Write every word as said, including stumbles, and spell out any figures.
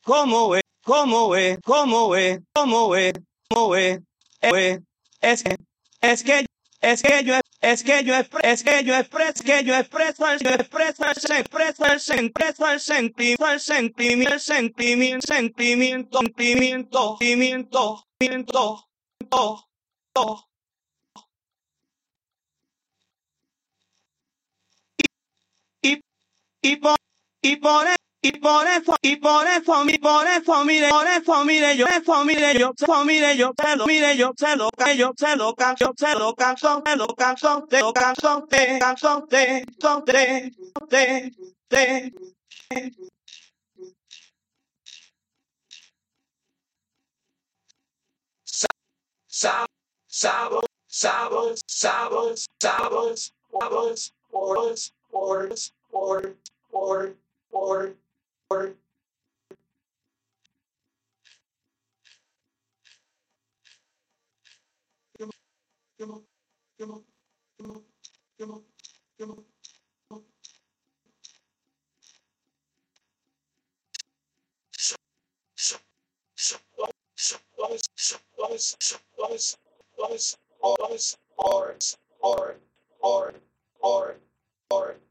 cómo es, cómo es, cómo es, cómo es, cómo es, es, es que, es que, es que yo, es que yo, es que yo expreso, que yo expreso, yo expreso, expreso, expreso el sentimiento, el sentimiento, el sentimiento, sentimiento, sentimiento, sentimiento, sentimiento, sentimiento. Y, y por, y por eso, y por eso, y por eso, y por eso, mire, por eso, mire, yo, eso, mire, yo, eso, mire, yo, se lo, mire, yo, se lo, ca- yo, se lo, ca- yo, se lo, canso, se lo, canso, se lo, canso, te, canso, te, son, te, te, te, sa, sabos, sabos, sabos, sabos, sabos, ors, ors, ors, ors, ors, ors. Or, or, or, or, or, or.